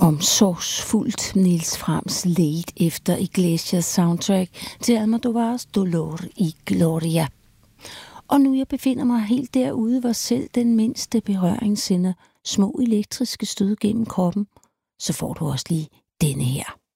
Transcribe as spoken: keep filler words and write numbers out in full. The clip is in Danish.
omsorgsfuldt Niels Frams ledt efter Iglesias soundtrack til Almodóvar's Dolor y Gloria. Og nu jeg befinder mig helt derude, hvor selv den mindste berøring sender små elektriske stød gennem kroppen, så får du også lige denne her.